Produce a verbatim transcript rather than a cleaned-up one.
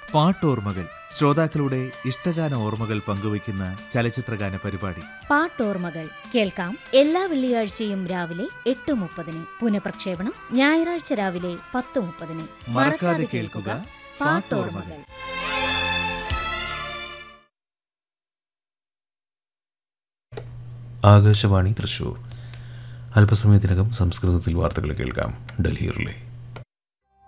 പാട്ടോർമ്മകൾ, ശ്രോതാക്കളുടെ ഇഷ്ടഗാന ഓർമ്മകൾ പങ്കുവയ്ക്കുന്ന ചലച്ചിത്രഗാന പരിപാടി. പാട്ടോർമ്മകൾ കേൾക്കാം എല്ലാ വെള്ളിയാഴ്ചയും രാവിലെ എട്ട് മുപ്പതിന്. പുനഃപ്രക്ഷേപണം ഞായറാഴ്ച രാവിലെ പത്ത് മുപ്പതിന്. മറക്കാതെ കേൾക്കുക പാട്ടോർമ്മകൾ. ആകാശവാണി തൃശൂർ. അല്പസമയത്തിനകം സംസ്കൃതത്തിൽ വാർത്തകൾ കേൾക്കാം. ഡൽഹി റിലേ.